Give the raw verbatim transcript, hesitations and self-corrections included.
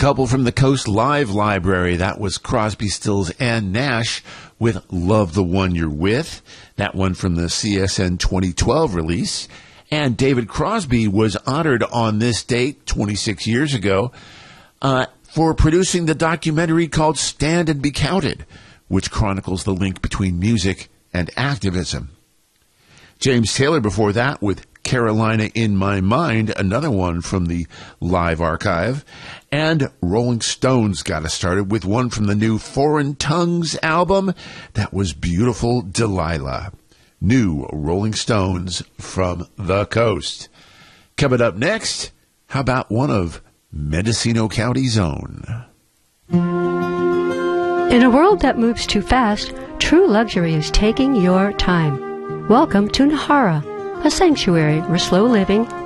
couple from the Coast Live Library. That was Crosby, Stills, and Nash with Love the One You're With. That one from the C S N twenty twelve release. And David Crosby was honored on this date twenty-six years ago uh, for producing the documentary called Stand and Be Counted, which chronicles the link between music and activism. James Taylor before that with Carolina in My Mind, another one from the live archive. And Rolling Stones got us started with one from the new Foreign Tongues album. That was Beautiful Delilah. New Rolling Stones from the coast. Coming up next, how about one of Mendocino County's own? In a world that moves too fast, true luxury is taking your time. Welcome to Nahara, a sanctuary where slow living